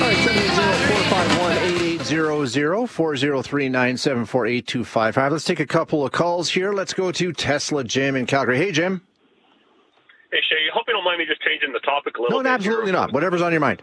right, 780-451-8800, 403-974-8255. Let's take a couple of calls here. Let's go to Tesla Jim in Calgary. Hey, Jim. Hey, Shay, I hope you don't mind me just changing the topic a little bit. No, absolutely not. Whatever's on your mind.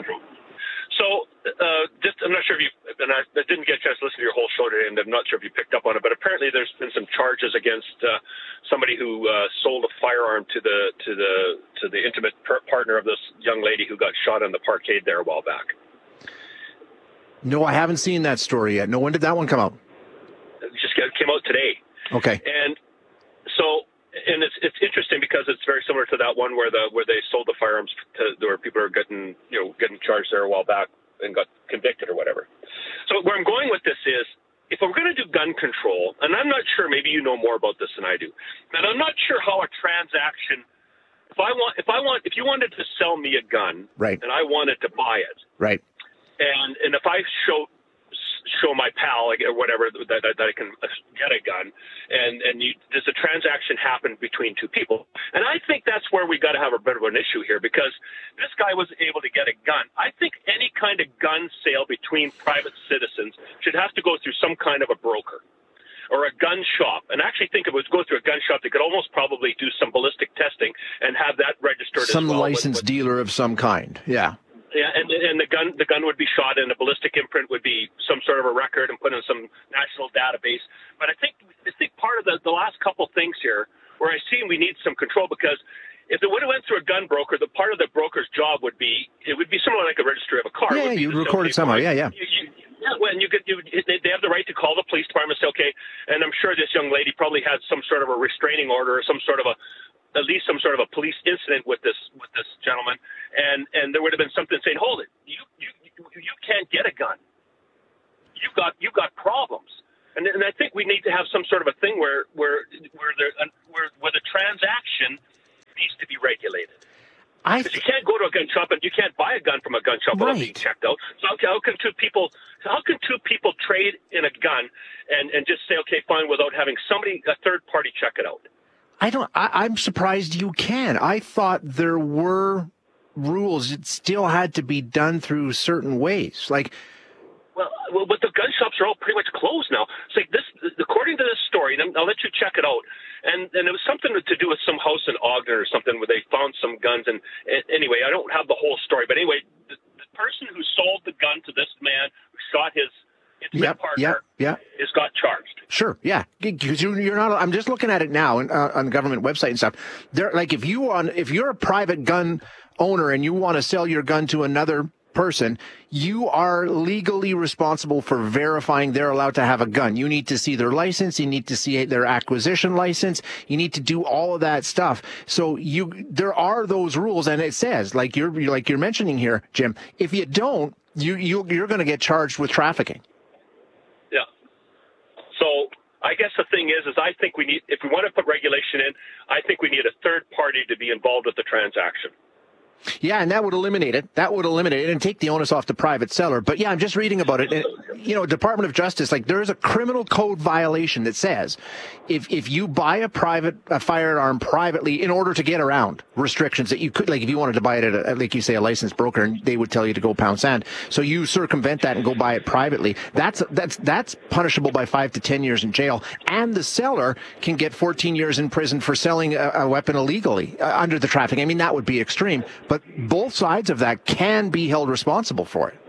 So, I'm not sure if you, and I didn't get a chance to listen to your whole show today, and I'm not sure if you picked up on it, but apparently there's been some charges against somebody who sold a firearm to the intimate partner of this young lady who got shot on the parkade there a while back. No, I haven't seen that story yet. No, when did that one come out? It just came out today. Okay. And so, and it's interesting because it's very similar to that one where they sold the firearms to where people are getting charged there a while back and got convicted or whatever. So where I'm going with this is, if we're going to do gun control, and I'm not sure, maybe you know more about this than I do, and I'm not sure how a transaction. If you wanted to sell me a gun, right, and I wanted to buy it, right, and if I show my pal or whatever that I can get a gun, and does a transaction happen between two people? And I think that's where we got to have a bit of an issue here, because this guy was able to get a gun. I think any kind of gun sale between private citizens should have to go through some kind of a broker or a gun shop. And I actually think if it was go through a gun shop, they could almost probably do some ballistic testing and have that registered some as well. licensed dealer of some kind. Yeah. Yeah, and the gun would be shot, and the ballistic imprint would be some sort of a record and put in some national database. But I think part of the last couple things here, where I see we need some control, because if it would have went through a gun broker, the part of the broker's job would be similar like a registry of a car. Yeah, you record it somehow. Yeah. When they have the right to call the police department and say, okay, and I'm sure this young lady probably had some sort of a restraining order or some sort of at least some sort of a police incident with this gentleman, and there would have been something saying, hold it, you can't get a gun. You've got problems. And I think we need to have some sort of a thing where the transaction needs to be regulated. Because you can't go to a gun shop and you can't buy a gun from a gun shop without being checked out. So how can two people trade in a gun and just say, okay, fine, without having a third party check it out? I'm surprised you can. I thought there were rules. It still had to be done through certain ways. Like, well, but the gun shops are all pretty much closed now. It's like this, according to this story, and I'll let you check it out. And it was something to do with some house in Ogden or something where they found some guns. And anyway, I don't have the whole story, but anyway, the person who sold the gun to this man who shot his partner is got charged. Sure, yeah, because you're not. I'm just looking at it now on the government website and stuff. They're like, if you're a private gun owner and you want to sell your gun to another person, you are legally responsible for verifying they're allowed to have a gun. You need to see their license. You need to see their acquisition license. You need to do all of that stuff. So there are those rules, and it says, like you're mentioning here, Jim, if you don't, you're going to get charged with trafficking. Yeah. So I guess the thing is I think we need, if we want to put regulation in, I think we need a third party to be involved with the transaction. Yeah, and that would eliminate it. And take the onus off the private seller. But yeah, I'm just reading about it. And, Department of Justice, like, there is a criminal code violation that says if you buy a firearm privately in order to get around restrictions that you could, like if you wanted to buy it at like you say, a licensed broker, and they would tell you to go pound sand. So you circumvent that and go buy it privately. That's punishable by 5 to 10 years in jail. And the seller can get 14 years in prison for selling a weapon illegally under the trafficking. I mean, that would be extreme. But both sides of that can be held responsible for it.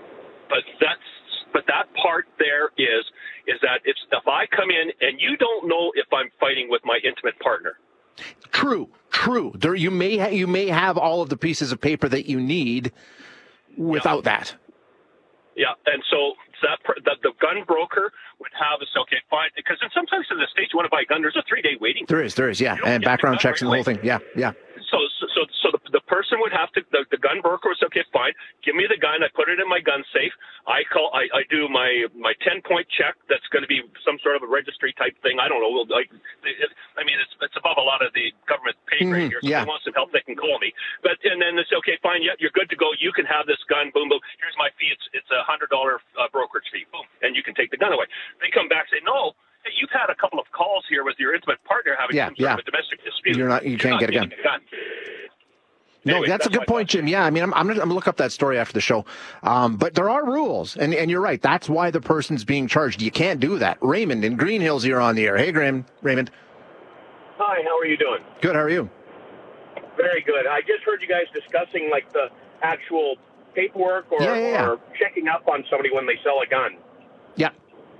But that part there is that if I come in and you don't know if I'm fighting with my intimate partner. True. There you may have all of the pieces of paper that you need without that. Yeah, and so the gun broker would have us, okay, fine, because sometimes in the States you want to buy a gun, there's a 3-day waiting. There is, yeah, and background checks and the whole thing, yeah. So the person would have to, the gun broker would say, okay, fine, give me the gun. I put it in my gun safe. I do my 10-point check. That's going to be some sort of a registry type thing. I don't know. It's above a lot of the government pay grade here. So if they want some help, they can call me. And then they say, okay, fine, yeah, you're good to go. You can have this gun. Boom, boom. Here's my fee. It's $100 brokerage fee. Boom, and you can take the gun away. They come back and say, no. Hey, you've had a couple of calls here with your intimate partner having some sort of a domestic dispute. You can't get a gun. No, Anyway, that's a good point, Jim. Yeah, I mean, I'm gonna look up that story after the show. But there are rules, and you're right. That's why the person's being charged. You can't do that. Raymond in Green Hills, you're on the air. Hey, Raymond. Hi, how are you doing? Good. How are you? Very good. I just heard you guys discussing like the actual paperwork or checking up on somebody when they sell a gun. Yeah.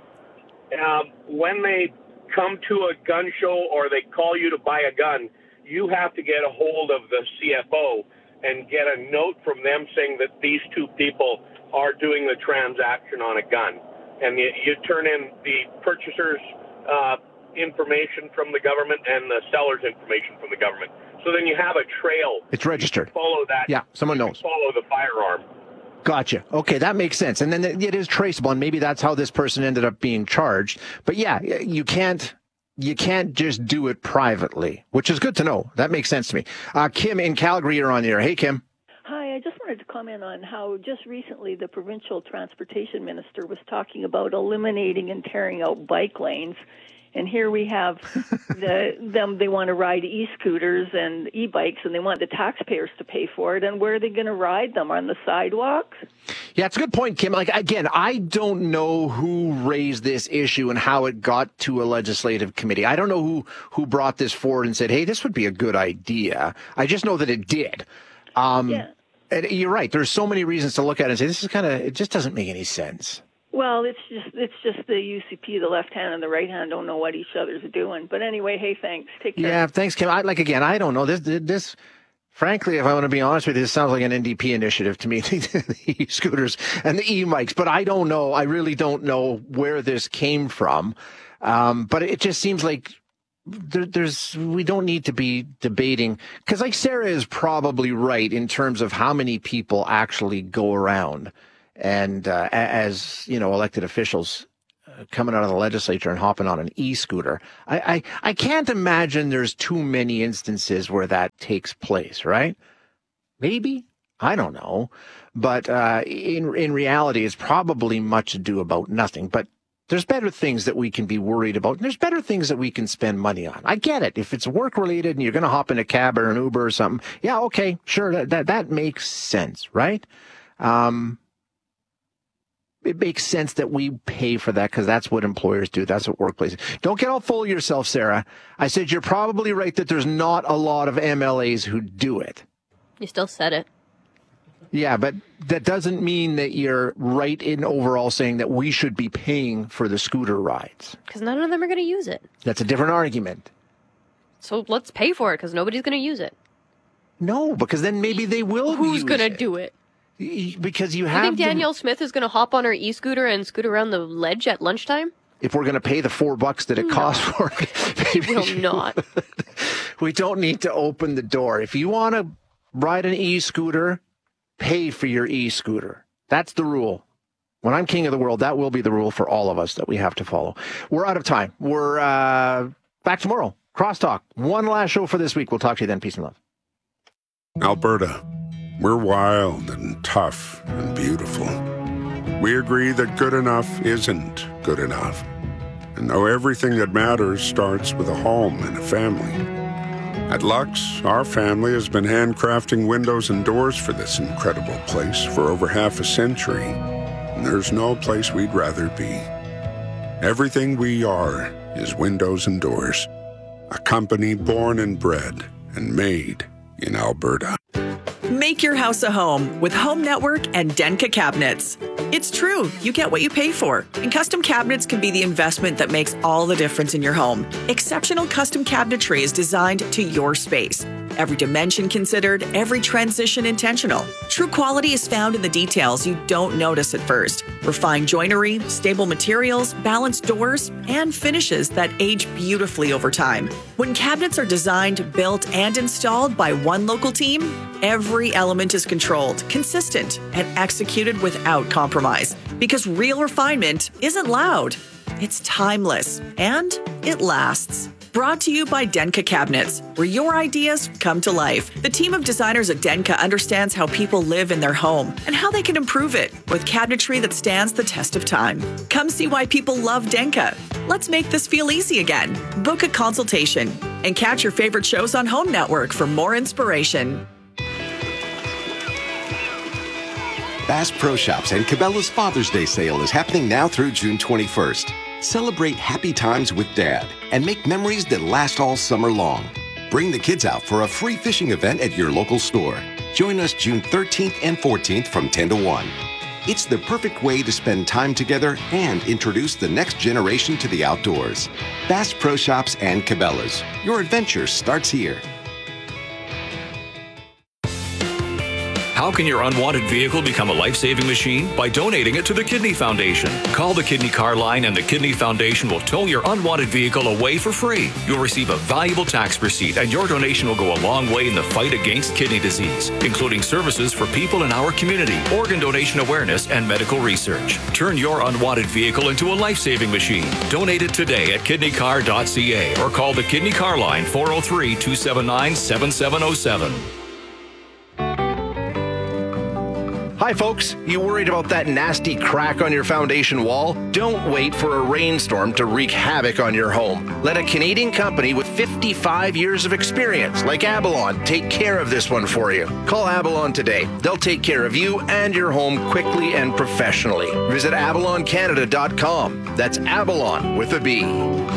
When they come to a gun show or they call you to buy a gun, you have to get a hold of the CFO and get a note from them saying that these two people are doing the transaction on a gun. And you turn in the purchaser's information from the government and the seller's information from the government. So then you have a trail. It's registered. Follow that. Yeah, someone knows. Follow the firearm. Gotcha. Okay, that makes sense. And then it is traceable, and maybe that's how this person ended up being charged. But yeah, you can't just do it privately, which is good to know. That makes sense to me. Kim in Calgary, you're on the air. Hey, Kim. Hi, I just wanted to comment on how just recently the provincial transportation minister was talking about eliminating and tearing out bike lanes. And here we have they want to ride e-scooters and e-bikes, and they want the taxpayers to pay for it. And where are they going to ride them? On the sidewalks? Yeah, it's a good point, Kim. Like, again, I don't know who raised this issue and how it got to a legislative committee. I don't know who brought this forward and said, hey, this would be a good idea. I just know that it did. And you're right. There's so many reasons to look at it and say, this is it just doesn't make any sense. Well, it's just the UCP, the left hand and the right hand don't know what each other's doing. But anyway, hey, thanks. Take care. Yeah, thanks, Kim. I don't know. This, frankly, if I want to be honest with you, this sounds like an NDP initiative to me, the e-scooters and the e-mics. But I don't know. I really don't know where this came from. But it just seems like we don't need to be debating, because like Sarah is probably right in terms of how many people actually go around. And as you know, elected officials coming out of the legislature and hopping on an e-scooter, I can't imagine there's too many instances where that takes place, right? Maybe, I don't know, but in reality, it's probably much ado about nothing. But there's better things that we can be worried about, and there's better things that we can spend money on. I get it. If it's work related and you're going to hop in a cab or an Uber or something, yeah, okay, sure, that makes sense, right? It makes sense that we pay for that because that's what employers do. That's what workplaces. Don't get all full of yourself, Sarah. I said you're probably right that there's not a lot of MLAs who do it. You still said it. Yeah, but that doesn't mean that you're right in overall saying that we should be paying for the scooter rides. Because none of them are going to use it. That's a different argument. So let's pay for it because nobody's going to use it. No, because then maybe they will. Who's going to do it? Because you have. You think Danielle Smith is going to hop on her e-scooter and scoot around the ledge at lunchtime? If we're going to pay the $4 that it costs for it, we will not. We don't need to open the door. If you want to ride an e-scooter, pay for your e-scooter. That's the rule. When I'm king of the world, that will be the rule for all of us that we have to follow. We're out of time. We're back tomorrow. Crosstalk. One last show for this week. We'll talk to you then. Peace and love. Alberta. We're wild and tough and beautiful. We agree that good enough isn't good enough. And though everything that matters starts with a home and a family. At Lux, our family has been handcrafting windows and doors for this incredible place for over half a century. And there's no place we'd rather be. Everything we are is windows and doors. A company born and bred and made in Alberta. Make your house a home with Home Network and Denka Cabinets. It's true, you get what you pay for. And custom cabinets can be the investment that makes all the difference in your home. Exceptional custom cabinetry is designed to your space. Every dimension considered, every transition intentional. True quality is found in the details you don't notice at first. Refined joinery, stable materials, balanced doors, and finishes that age beautifully over time. When cabinets are designed, built, and installed by one local team, every element is controlled, consistent, and executed without compromise. Because real refinement isn't loud, it's timeless, and it lasts. Brought to you by Denka Cabinets, where your ideas come to life. The team of designers at Denka understands how people live in their home and how they can improve it with cabinetry that stands the test of time. Come see why people love Denka. Let's make this feel easy again. Book a consultation and catch your favorite shows on Home Network for more inspiration. Bass Pro Shops and Cabela's Father's Day sale is happening now through June 21st. Celebrate happy times with Dad and make memories that last all summer long. Bring the kids out for a free fishing event at your local store. Join us June 13th and 14th from 10 to 1. It's the perfect way to spend time together and introduce the next generation to the outdoors. Bass Pro Shops and Cabela's. Your adventure starts here. How can your unwanted vehicle become a life-saving machine? By donating it to the Kidney Foundation. Call the Kidney Car Line and the Kidney Foundation will tow your unwanted vehicle away for free. You'll receive a valuable tax receipt and your donation will go a long way in the fight against kidney disease, including services for people in our community, organ donation awareness, and medical research. Turn your unwanted vehicle into a life-saving machine. Donate it today at kidneycar.ca or call the Kidney Car Line 403-279-7707. Hi, folks. You worried about that nasty crack on your foundation wall? Don't wait for a rainstorm to wreak havoc on your home. Let a Canadian company with 55 years of experience, like Abalon, take care of this one for you. Call Abalon today. They'll take care of you and your home quickly and professionally. Visit abaloncanada.com. That's Abalon with a B.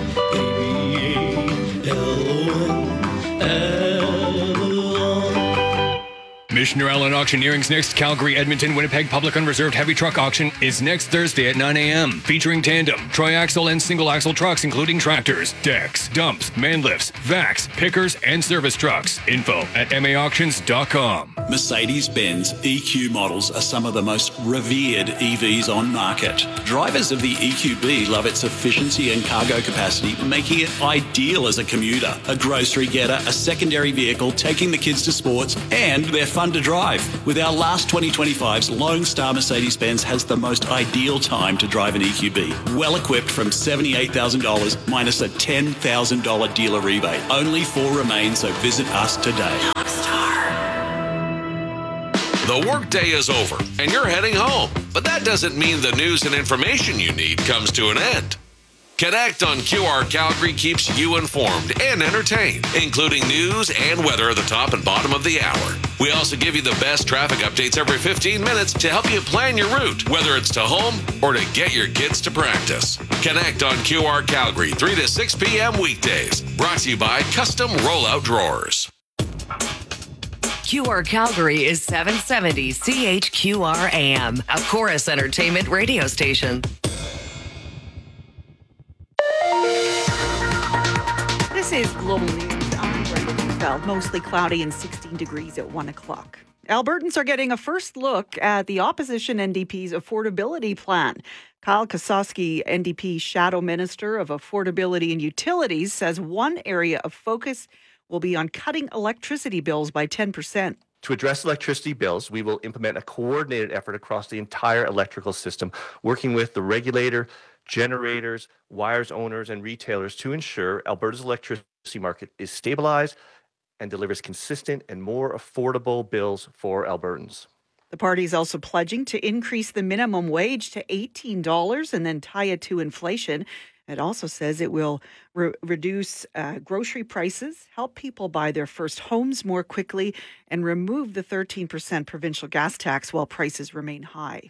Missioner Allen Auctioneering's next Calgary, Edmonton, Winnipeg Public Unreserved Heavy Truck Auction is next Thursday at 9 a.m. Featuring tandem, tri-axle, and single-axle trucks, including tractors, decks, dumps, man lifts, vacs, pickers, and service trucks. Info at maauctions.com. Mercedes-Benz EQ models are some of the most revered EVs on market. Drivers of the EQB love its efficiency and cargo capacity, making it ideal as a commuter, a grocery getter, a secondary vehicle, taking the kids to sports, and they're fun to drive. With our last 2025s, Lone Star Mercedes-Benz has the most ideal time to drive an EQB. Well equipped from $78,000 minus a $10,000 dealer rebate. Only 4 remain, so visit us today. The workday is over and you're heading home, but that doesn't mean the news and information you need comes to an end. Connect on QR Calgary keeps you informed and entertained, including news and weather at the top and bottom of the hour. We also give you the best traffic updates every 15 minutes to help you plan your route, whether it's to home or to get your kids to practice. Connect on QR Calgary 3 to 6 p.m. weekdays. Brought to you by Custom Rollout Drawers. QR Calgary is 770 CHQR AM, a Chorus Entertainment radio station. This is Global News. I'm Brenda Neufeld. Mostly cloudy and 16 degrees at 1 o'clock. Albertans are getting a first look at the opposition NDP's affordability plan. Kyle Kosowski, NDP Shadow Minister of Affordability and Utilities, says one area of focus will be on cutting electricity bills by 10%. To address electricity bills, we will implement a coordinated effort across the entire electrical system, working with the regulator, generators, wires owners, and retailers to ensure Alberta's electricity market is stabilized and delivers consistent and more affordable bills for Albertans. The party is also pledging to increase the minimum wage to $18 and then tie it to inflation. It also says it will reduce grocery prices, help people buy their first homes more quickly, and remove the 13% provincial gas tax while prices remain high.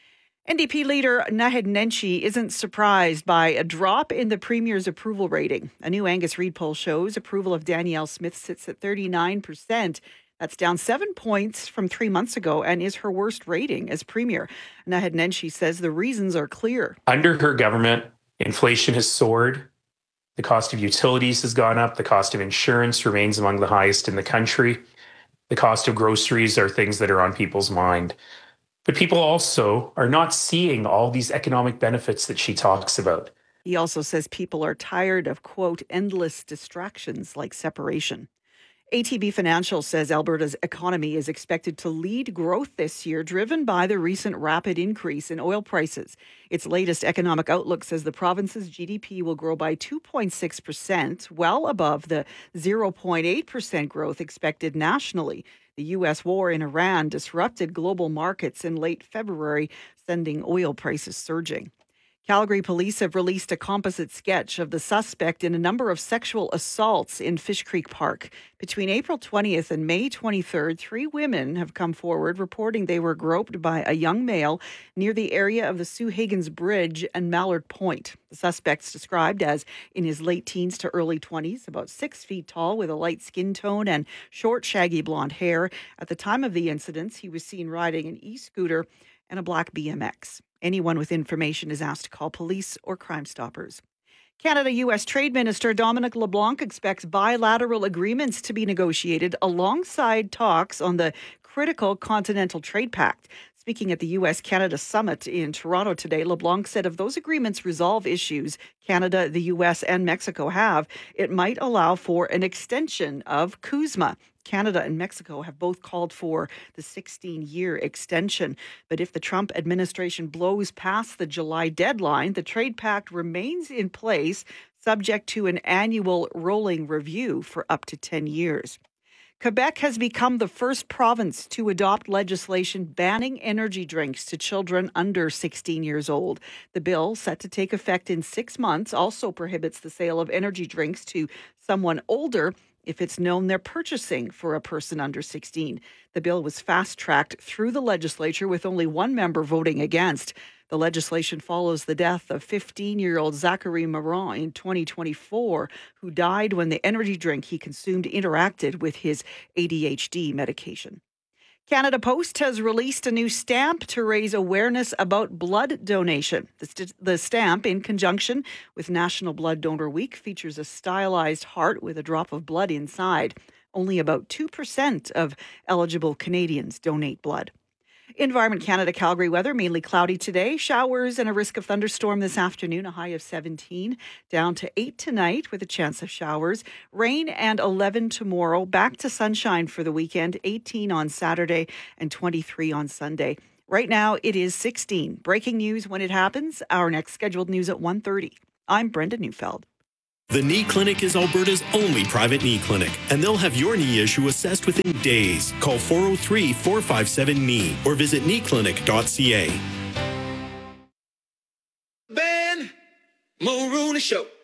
NDP leader Naheed Nenshi isn't surprised by a drop in the Premier's approval rating. A new Angus Reid poll shows approval of Danielle Smith sits at 39%. That's down 7 points from 3 months ago and is her worst rating as Premier. Naheed Nenshi says the reasons are clear. Under her government, inflation has soared. The cost of utilities has gone up. The cost of insurance remains among the highest in the country. The cost of groceries are things that are on people's mind. But people also are not seeing all these economic benefits that she talks about. He also says people are tired of, quote, endless distractions like separation. ATB Financial says Alberta's economy is expected to lead growth this year, driven by the recent rapid increase in oil prices. Its latest economic outlook says the province's GDP will grow by 2.6%, well above the 0.8% growth expected nationally. The U.S. war in Iran disrupted global markets in late February, sending oil prices surging. Calgary police have released a composite sketch of the suspect in a number of sexual assaults in Fish Creek Park. Between April 20th and May 23rd, 3 women have come forward reporting they were groped by a young male near the area of the Sue Higgins Bridge and Mallard Point. The suspect's described as in his late teens to early 20s, about 6 feet tall with a light skin tone and short, shaggy blonde hair. At the time of the incidents, he was seen riding an e-scooter and a black BMX. Anyone with information is asked to call police or Crime Stoppers. Canada-U.S. Trade Minister Dominic LeBlanc expects bilateral agreements to be negotiated alongside talks on the critical Continental Trade Pact. Speaking at the U.S.-Canada Summit in Toronto today, LeBlanc said if those agreements resolve issues Canada, the U.S., and Mexico have, it might allow for an extension of CUSMA. Canada and Mexico have both called for the 16-year extension. But if the Trump administration blows past the July deadline, the trade pact remains in place, subject to an annual rolling review for up to 10 years. Quebec has become the first province to adopt legislation banning energy drinks to children under 16 years old. The bill, set to take effect in 6 months, also prohibits the sale of energy drinks to someone older if it's known they're purchasing for a person under 16. The bill was fast-tracked through the legislature with only one member voting against. The legislation follows the death of 15-year-old Zachary Morin in 2024, who died when the energy drink he consumed interacted with his ADHD medication. Canada Post has released a new stamp to raise awareness about blood donation. The stamp, in conjunction with National Blood Donor Week, features a stylized heart with a drop of blood inside. Only about 2% of eligible Canadians donate blood. Environment Canada Calgary weather, mainly cloudy today. Showers and a risk of thunderstorm this afternoon, a high of 17. Down to 8 tonight with a chance of showers. Rain and 11 tomorrow. Back to sunshine for the weekend. 18 on Saturday and 23 on Sunday. Right now it is 16. Breaking news when it happens. Our next scheduled news at 1:30. I'm Brenda Neufeld. The Knee Clinic is Alberta's only private knee clinic, and they'll have your knee issue assessed within days. Call 403-457-KNEE or visit kneeclinic.ca. Ben Mulrooney Show.